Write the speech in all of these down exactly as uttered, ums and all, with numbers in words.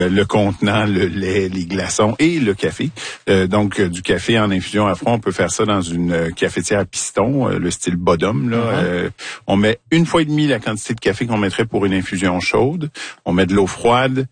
le contenant, le lait, les glaçons et le café. Euh, donc, euh, du café en infusion à froid, on peut faire ça dans une euh, cafetière à piston, euh, le style Bodum. Là. Mm-hmm. Euh, on met une fois et demie la quantité de café qu'on mettrait pour une infusion chaude. On met de l'eau froide.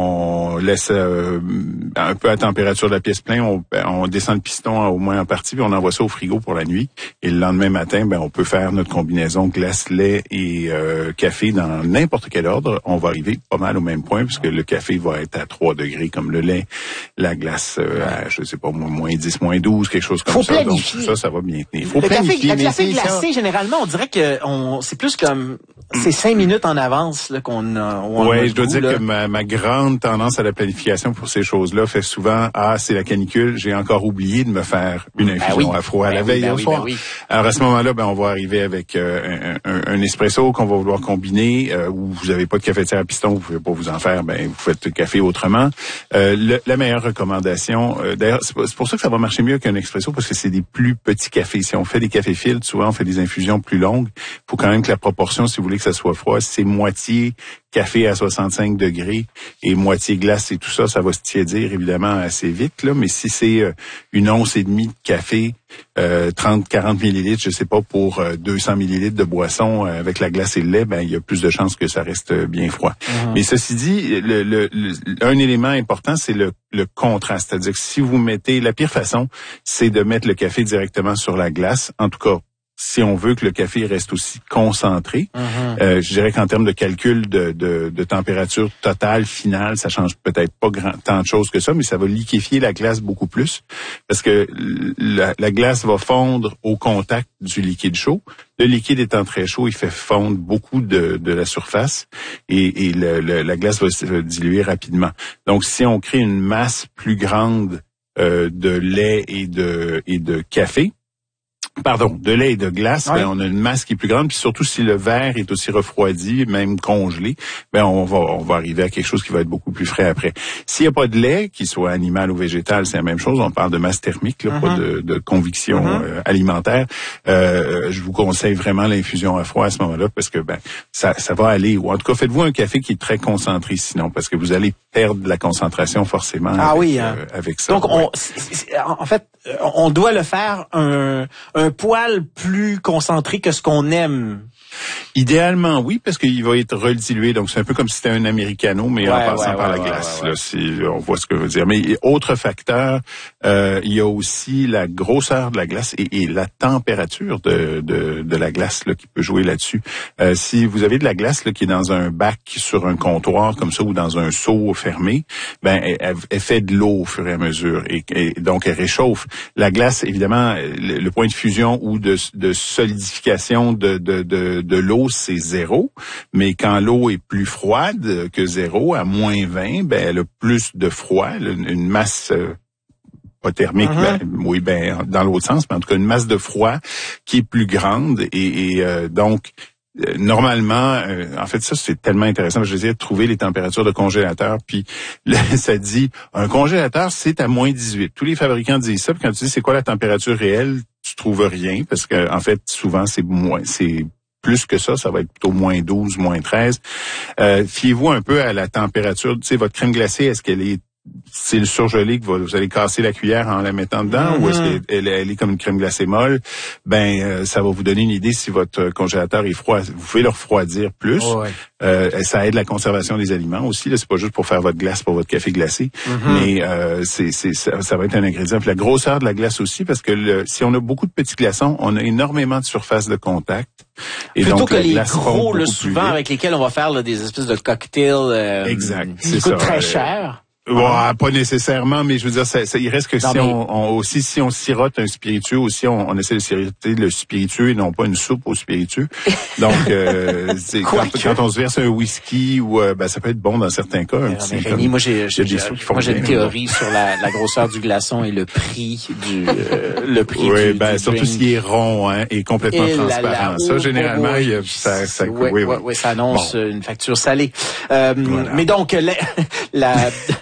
On laisse euh, un peu à température de la pièce pleine, on, on descend le piston au moins en partie, puis on envoie ça au frigo pour la nuit. Et le lendemain matin, ben on peut faire notre combinaison glace, lait et euh, café dans n'importe quel ordre. On va arriver pas mal au même point, puisque le café va être à trois degrés comme le lait, la glace euh, à, je sais pas, moins dix, moins douze, quelque chose comme faut ça. Planifier. Donc ça, ça va bien tenir. Faut le planifier. Café, le café mais glacé, ça... généralement, on dirait que on, c'est plus comme c'est cinq minutes en avance là, qu'on a. Oui, je dois goût, dire là. que ma, ma grande tendance à la planification pour ces choses-là fait souvent, ah, c'est la canicule, j'ai encore oublié de me faire une infusion ben oui. à froid ben la veille oui, ben au oui, soir. Ben oui. Alors à ce moment-là, ben on va arriver avec euh, un, un, un espresso qu'on va vouloir combiner, euh, ou vous n'avez pas de cafetière à piston, vous pouvez pas vous en faire, ben vous faites le café autrement. Euh, le, la meilleure recommandation, euh, d'ailleurs, c'est pour ça que ça va marcher mieux qu'un espresso, parce que c'est des plus petits cafés. Si on fait des cafés filtres, souvent on fait des infusions plus longues. Il faut quand même que la proportion, si vous voulez que ça soit froid, c'est moitié café à soixante-cinq degrés et moitié glace et tout ça, ça va se tiédir évidemment assez vite, là. Mais si c'est euh, une once et demie de café, euh, trente à quarante millilitres, je sais pas, pour euh, deux cents millilitres de boisson euh, avec la glace et le lait, ben il y a plus de chances que ça reste bien froid. Mmh. Mais ceci dit, le, le, le, un élément important, c'est le, le contraste. C'est-à-dire que si vous mettez, la pire façon, c'est de mettre le café directement sur la glace. En tout cas, si on veut que le café reste aussi concentré, mm-hmm. euh, je dirais qu'en termes de calcul de, de, de température totale, finale, ça change peut-être pas grand, tant de choses que ça, mais ça va liquéfier la glace beaucoup plus, parce que la, la glace va fondre au contact du liquide chaud. Le liquide étant très chaud, il fait fondre beaucoup de, de la surface et, et le, le, la glace va se diluer rapidement. Donc, si on crée une masse plus grande euh, de lait et de, et de café, Pardon, de lait et de glace, oui. ben, on a une masse qui est plus grande, puis surtout si le verre est aussi refroidi, même congelé, ben on va on va arriver à quelque chose qui va être beaucoup plus frais après. S'il n'y a pas de lait, qu'il soit animal ou végétal, c'est la même chose. On parle de masse thermique, là, mm-hmm. pas de, de conviction mm-hmm. euh, alimentaire. Euh, je vous conseille vraiment l'infusion à froid à ce moment-là, parce que ben ça ça va aller. Ou en tout cas, faites-vous un café qui est très concentré, sinon, parce que vous allez perdre la concentration forcément. Ah avec, oui, hein. euh, avec ça. Donc ouais. on, c'est, c'est, en fait, on doit le faire un un poil plus concentré que ce qu'on aime. Idéalement, oui, parce qu'il va être redilué. Donc, c'est un peu comme si c'était un americano, mais ouais, en passant ouais, par ouais, la glace. Ouais, ouais, là, si on voit ce que je veux dire. Mais autre facteur, euh, il y a aussi la grosseur de la glace et, et la température de, de, de la glace là, qui peut jouer là-dessus. Euh, si vous avez de la glace là, qui est dans un bac sur un comptoir comme ça ou dans un seau fermé, ben elle, elle fait de l'eau au fur et à mesure et, et donc elle réchauffe. La glace, évidemment, le, le point de fusion ou de, de solidification de, de, de de l'eau, c'est zéro, mais quand l'eau est plus froide que zéro, à moins vingt, ben elle a plus de froid, une masse euh, pas thermique, uh-huh. ben, oui, ben dans l'autre sens, mais en tout cas une masse de froid qui est plus grande et, et euh, donc euh, normalement, euh, en fait ça c'est tellement intéressant, je veux dire trouver les températures de congélateur, puis là, ça dit un congélateur c'est à moins dix-huit. Tous les fabricants disent ça, puis quand tu dis c'est quoi la température réelle, tu trouves rien parce que en fait souvent c'est moins, c'est plus que ça, ça va être plutôt moins douze, moins treize. Euh, fiez-vous un peu à la température. Tu sais, votre crème glacée, est-ce qu'elle est c'est le surgelé que vous allez casser la cuillère en la mettant dedans, mm-hmm. ou est-ce qu'elle elle est comme une crème glacée molle? Ben, euh, ça va vous donner une idée si votre congélateur est froid. Vous pouvez le refroidir plus. Oh, ouais. euh, ça aide la conservation des aliments aussi. Là, c'est pas juste pour faire votre glace pour votre café glacé, mm-hmm. mais euh, c'est, c'est ça, ça va être un ingrédient. Puis la grosseur de la glace aussi, parce que le, si on a beaucoup de petits glaçons, on a énormément de surface de contact. Et Plutôt donc, que les gros, là, souvent avec lesquels on va faire là, des espèces de cocktails. Euh, exact. Qui coûtent très euh, cher. Ouais, pas nécessairement, mais je veux dire, ça, ça, il reste que non, si mais... on, on aussi si on sirote un spiritueux, aussi on, on essaie de siroter le spiritueux et non pas une soupe au spiritueux. Donc, euh, c'est, quand, quand on se verse un whisky ou euh, ben ça peut être bon dans certains cas. Un petit, Rémi, moi j'ai, j'ai, j'ai, moi j'ai une théorie sur la, la grosseur du glaçon et le prix du euh, le prix oui, du, ben du surtout drink. s'il est rond hein, et complètement et transparent. La, la, ça, oh, généralement, oh, il y a, ça, ça, ouais, oui, ouais, oui. ouais, ça annonce bon. Une facture salée. Euh, voilà. Mais donc la, la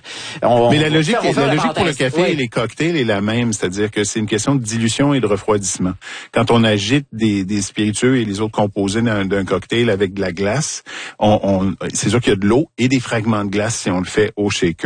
On, Mais la logique, la, la logique pour le café oui. et les cocktails est la même, c'est-à-dire que c'est une question de dilution et de refroidissement. Quand on agite des, des spiritueux et les autres composés d'un, d'un cocktail avec de la glace, on, on, c'est sûr qu'il y a de l'eau et des fragments de glace si on le fait au shaker.